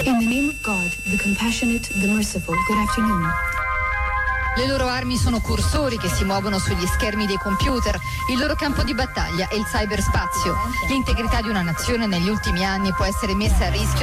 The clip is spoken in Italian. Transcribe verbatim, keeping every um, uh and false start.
In the name of God, the compassionate, the merciful, good afternoon. Le loro armi sono cursori che si muovono sugli schermi dei computer, il loro campo di battaglia è il cyberspazio. L'integrità di una nazione negli ultimi anni può essere messa a rischio